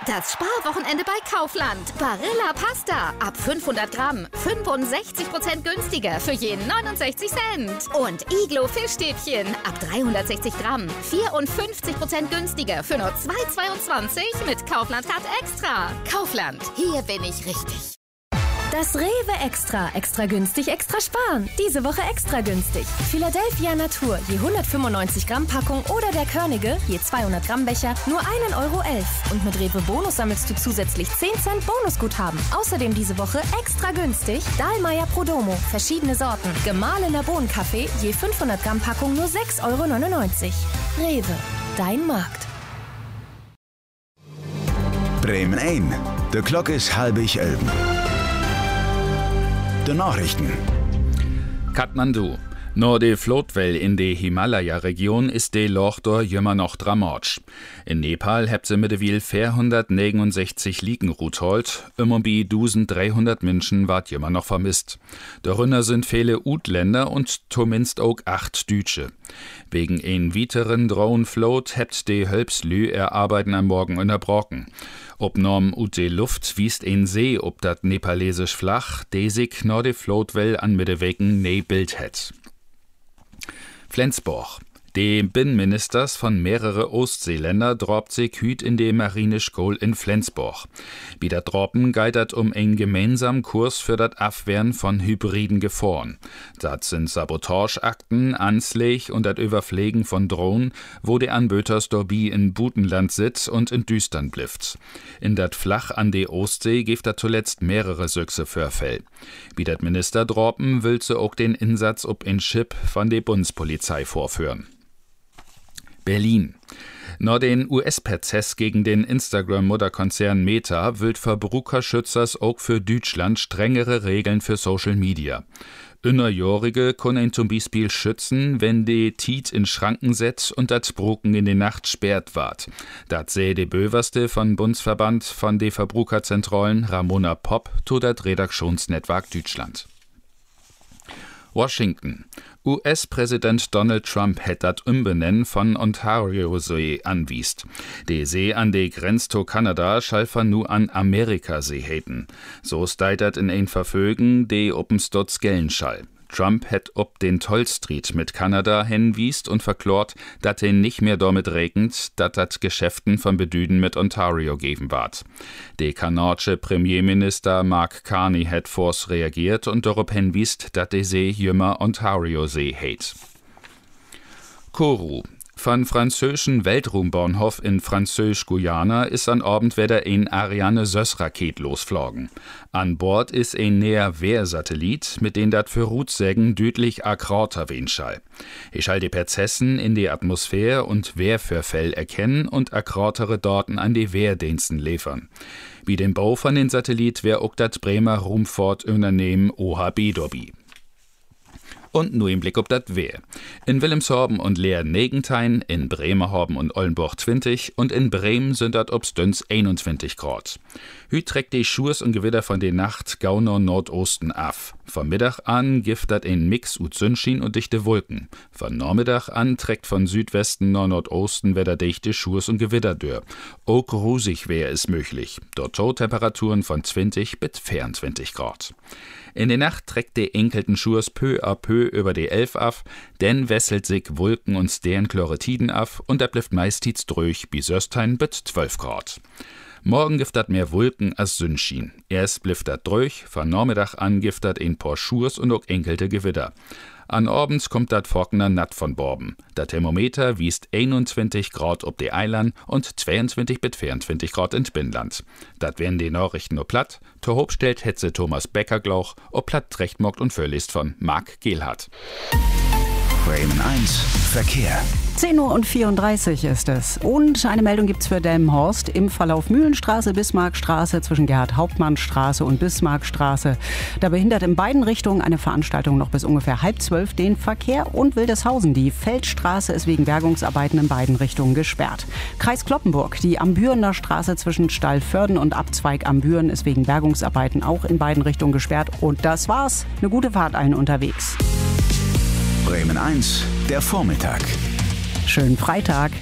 Das Sparwochenende bei Kaufland. Barilla Pasta. Ab 500 Gramm. 65% günstiger für jeden 69 Cent. Und Iglo Fischstäbchen. Ab 360 Gramm. 54% günstiger für nur 2,22 mit Kaufland Card Extra. Kaufland. Hier bin ich richtig. Das Rewe Extra. Extra günstig, extra sparen. Diese Woche extra günstig. Philadelphia Natur, je 195 Gramm Packung oder der Körnige, je 200 Gramm Becher, nur 1,11 Euro. Und mit Rewe Bonus sammelst du zusätzlich 10 Cent Bonusguthaben. Außerdem diese Woche extra günstig Dahlmeier Prodomo, verschiedene Sorten. Gemahlener Bohnenkaffee, je 500 Gramm Packung, nur 6,99 Euro. Rewe, dein Markt. Bremen 1. De klok is 10:30. De Nachrichten. Kathmandu. Nur die Flotwell in der Himalaya-Region ist die Loch dort immer noch dramatisch. In Nepal habt sie mittlerweile 469 Liegen holt, immer bei 1300 Menschen ward immer noch vermisst. Darunter sind viele Utländer und zumindest auch 8 Deutsche. Wegen ein weiteren Drohnenflot habt die Hölpslü erarbeiten am Morgen unterbrochen. Ob norm ut de Luft wiest ein See ob dat nepalesisch Flach, de sich nur die Flotwell an Mittewegen ne Bild het. Flensburg. Die Binnenministers von mehrere Ostseeländer drobt sich hüt in de Marineschule in Flensburg. Wie dat Droppen geitert einen gemeinsamen Kurs für dat Abwehren von hybriden Gefahren. Dat sind Sabotageakten, Anschläge und dat Überfliegen von Drohnen, wo de Anböters dorbi in Butenland sitzt und in Düstern blifft. In dat Flach an de Ostsee gibt dat zuletzt mehrere Süchse Vorfäll. Wie dat Minister Droppen will se auch den Insatz ob in Schiff von de Bundespolizei vorführen. Berlin. Nach den US-Prozess gegen den Instagram-Mutterkonzern Meta will Verbraucherschützers auch für Deutschland strengere Regeln für Social Media. Innerjährige können zum Beispiel schützen, wenn die Tiet in Schranken setzt und das Brucken in die Nacht sperrt ward. Das sähe die Böverste von Bundesverband von den Verbraucherzentralen Ramona Popp zu das Redaktionsnetzwerk Deutschland. Washington. US-Präsident Donald Trump hat das Umbenennen von Ontario-See anwiest. Die See an der Grenze zu Kanada schall von nu an Amerika-See heten. So steitert in ein Verfügen, die opens dort gellen schall. Trump hat ob den Tollstreet mit Kanada hinwiest und verklort, dat er nicht mehr damit regnet, dat dat Geschäften von Bedüden mit Ontario geben ward. Der kanadische Premierminister Mark Carney hat vors reagiert und darauf hinwiest, dat der See jümmer Ontario-See heit. Kourou. Von französischen Weltraumbahnhof in Französisch-Guyana ist an Abend wieder ein Ariane-6-Raket losflogen. An Bord ist ein Näher-Wehr-Satellit, mit dem dat für Rutsägen deutlich akrauter wen schall. Ich schall die Perzessen in die Atmosphäre und Wehrverfall erkennen und akrautere Daten an die Wehrdiensten liefern. Wie dem Bau von den Satellit wär auch dat Bremer Ruhmfort-Unternehmen OHB dobi. Und nur im Blick ob dat Wehr. In Wilhelmshaven und Leer-Negenthein, in Bremerhaven und Oldenburg 20 und in Bremen sind dat obs Dünns 21 Grad. Hüt trägt die Schurs und Gewitter von der Nacht Gauner Nordosten af. Vom Mittag an gibt dat ein Mix ut Sonnenschein und dichte Wolken. Von Nachmittag an trägt von Südwesten nach Nordosten wieder dichte Schurs und Gewitter dör. Auch rusig wär es möglich. Dort Temperaturen von 20 bis 24 Grad. In der Nacht trägt die enkelten Schurs peu à peu über die 11 af, denn wesselt sich Wolken und Sternchloretiden af und da bleibt meistens dröch bis Söstein bis 12 Grad. Morgen gibt dat mehr Wolken als Sonnenschein. Erst blifft dat dröch, von Nachmittag an gibt dat ein paar Schurs und auch enkelte Gewitter. An Abends kommt dat Forkener Natt von Borben. Dat Thermometer wiest 21 Grad ob die Eiland und 22 bis 24 Grad ins Binnenland. Dat wären die Nachrichten nur platt. Zur Hauptstellt hetze Thomas Becker-Glauch, ob platt rechtmockt und verliest von Marc Gehlhardt. Bremen 1 Verkehr. 10:34 Uhr ist es. Und eine Meldung gibt's für Delmenhorst im Verlauf Mühlenstraße, Bismarckstraße zwischen Gerhard-Hauptmann-Straße und Bismarckstraße. Da behindert in beiden Richtungen eine Veranstaltung noch bis ungefähr 11:30 den Verkehr. Und Wildeshausen, die Feldstraße ist wegen Bergungsarbeiten in beiden Richtungen gesperrt. Kreis Cloppenburg, die Ambürener Straße zwischen Stallförden und Abzweig Ambüren ist wegen Bergungsarbeiten auch in beiden Richtungen gesperrt. Und das war's. Eine gute Fahrt allen unterwegs. Bremen 1, der Vormittag. Schönen Freitag.